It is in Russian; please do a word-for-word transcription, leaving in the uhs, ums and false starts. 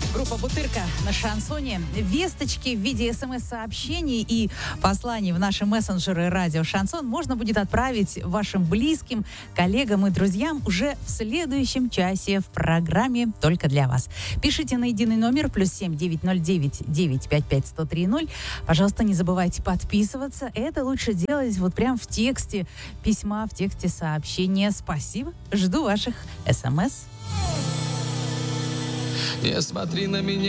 Группа «Бутырка» на шансоне. Весточки в виде смс-сообщений и посланий в наши мессенджеры радио «Шансон» можно будет отправить вашим близким, коллегам и друзьям уже в следующем часе в программе «Только для вас». Пишите на единый номер плюс семь девять ноль девять девять пять пять сто три ноль. Пожалуйста, не забывайте подписываться. Это лучше делать вот прям в тексте письма, в тексте сообщения. Спасибо. Жду ваших смс. Не смотри на меня.